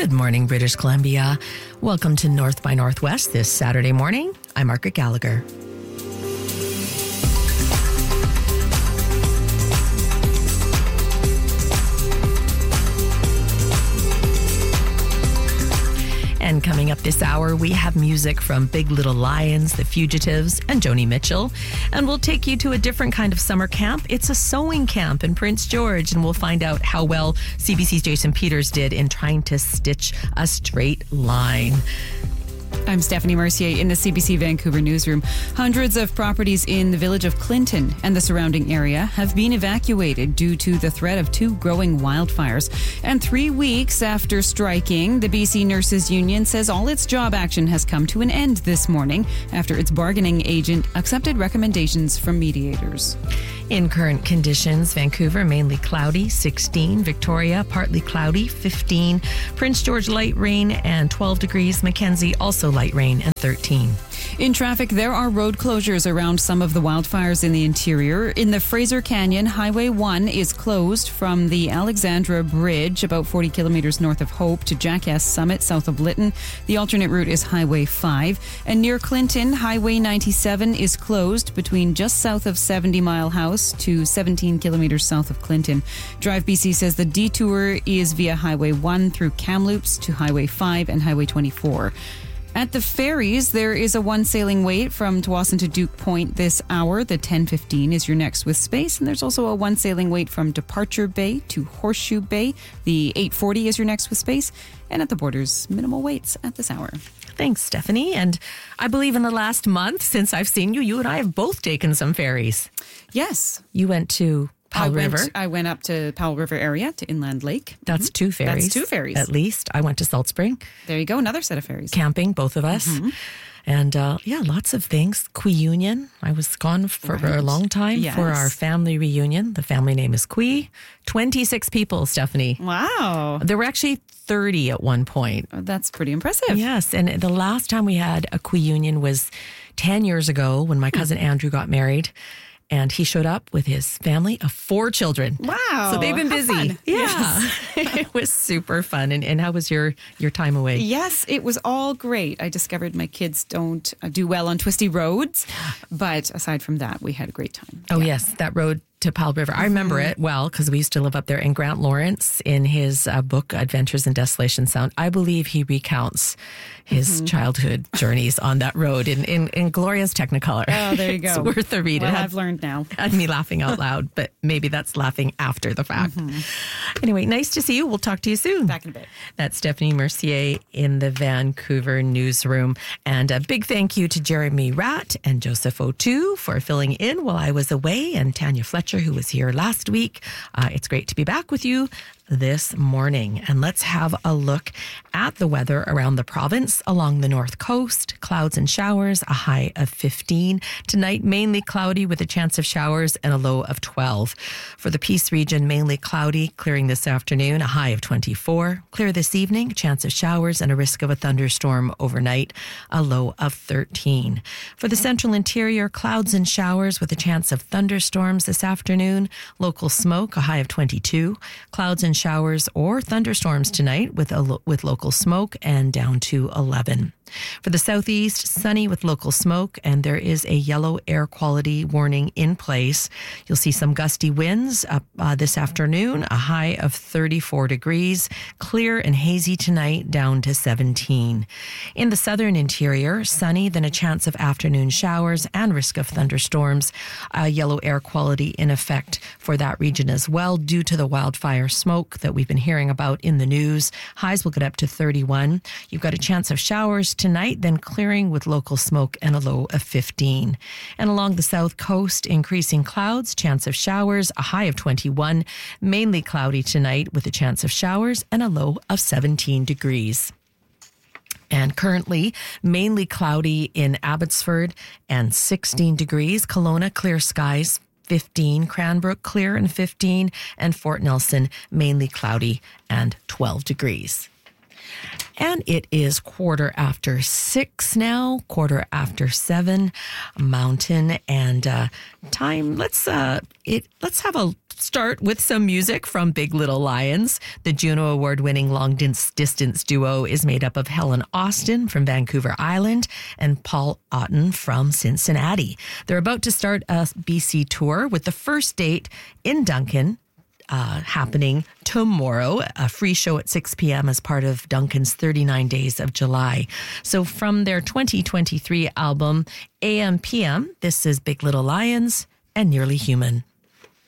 Good morning, British Columbia. Welcome to North by Northwest this Saturday morning. I'm Margaret Gallagher. And coming up this hour, we have music from Big Little Lions, The Fugitives, and Joni Mitchell. And we'll take you to a different kind of summer camp. It's a sewing camp in Prince George, and we'll find out how well CBC's Jason Peters did in trying to stitch a straight line. I'm Stephanie Mercier in the CBC Vancouver newsroom. Hundreds of properties in the village of Clinton and the surrounding area have been evacuated due to the threat of two growing wildfires. And 3 weeks after striking, the BC Nurses Union says all its job action has come to an end this morning after its bargaining agent accepted recommendations from mediators. In current conditions, Vancouver mainly cloudy, 16. Victoria partly cloudy, 15. Prince George light rain and 12 degrees. Mackenzie also light rain and 13. In traffic, there are road closures around some of the wildfires in the interior. In the Fraser Canyon, Highway 1 is closed from the Alexandra Bridge, about 40 kilometers north of Hope, to Jackass Summit, south of Lytton. The alternate route is Highway 5. And near Clinton, Highway 97 is closed between just south of 70 Mile House to 17 kilometers south of Clinton. Drive BC says the detour is via Highway 1 through Kamloops to Highway 5 and Highway 24. At the ferries, there is a one sailing wait from Tsawwassen to Duke Point this hour. The 10:15 is your next with space. And there's also a one sailing wait from Departure Bay to Horseshoe Bay. The 8:40 is your next with space. And at the borders, minimal waits at this hour. Thanks, Stephanie. And I believe in the last month since I've seen you, you and I have both taken some ferries. Yes. You went to Powell River. I went up to Powell River area to Inland Lake. That's two ferries. That's two ferries. At least. I went to Salt Spring. There you go. Another set of ferries. Camping, both of us. And lots of things. Quee Union. I was gone for a long time for our family reunion. The family name is Quee. 26 people, Stephanie. Wow. There were actually 30 at one point. Oh, that's pretty impressive. Yes. And the last time we had a Quee Union was 10 years ago when my cousin Andrew got married. And he showed up with his family of 4 children. Wow. So they've been How busy. fun. Yeah. Yes. It was super fun. And how was your time away? Yes, it was all great. I discovered my kids don't do well on twisty roads. But aside from that, we had a great time. Oh, yes. That road to Powell River. I remember it well because we used to live up there. And Grant Lawrence, in his book, Adventures in Desolation Sound, I believe he recounts his childhood journeys on that road in glorious Technicolor. Oh, there you go. It's worth a read. Well, I've learned now. Had me laughing out loud, but maybe that's laughing after the fact. Anyway, nice to see you. We'll talk to you soon. Back in a bit. That's Stephanie Mercier in the Vancouver newsroom. And a big thank you to Jeremy Ratt and Joseph O'Toole for filling in while I was away, and Tanya Fletcher, who was here last week. It's great to be back with you this morning. And let's have a look at the weather around the province along the north coast. Clouds and showers, a high of 15. Tonight, mainly cloudy with a chance of showers and a low of 12. For the Peace region, mainly cloudy, clearing this afternoon, a high of 24. Clear this evening, chance of showers and a risk of a thunderstorm overnight, a low of 13. For the central interior, clouds and showers with a chance of thunderstorms this afternoon. Local smoke, a high of 22. Clouds and showers or thunderstorms tonight with local smoke, and down to 11. For the southeast, sunny with local smoke, and there is a yellow air quality warning in place. You'll see some gusty winds up this afternoon, a high of 34 degrees. Clear and hazy tonight, down to 17. In the southern interior, sunny, then a chance of afternoon showers and risk of thunderstorms. Yellow air quality in effect for that region as well, due to the wildfire smoke that we've been hearing about in the news. Highs will get up to 31. You've got a chance of showers tonight, then clearing with local smoke and a low of 15. And along the south coast, increasing clouds, chance of showers, a high of 21. Mainly cloudy tonight with a chance of showers and a low of 17 degrees. And currently, mainly cloudy in Abbotsford and 16 degrees. Kelowna, clear skies, 15. Cranbrook, clear and 15. And Fort Nelson, mainly cloudy and 12 degrees. And it is 6:15 now, 7:15 Mountain, and time. Let's have a start with some music from Big Little Lions. The Juno Award-winning long-distance duo is made up of Helen Austin from Vancouver Island and Paul Otten from Cincinnati. They're about to start a BC tour with the first date in Duncan happening tomorrow, a free show at 6 p.m. as part of Duncan's 39 Days of July. So from their 2023 album, AM/PM, this is Big Little Lions and Nearly Human.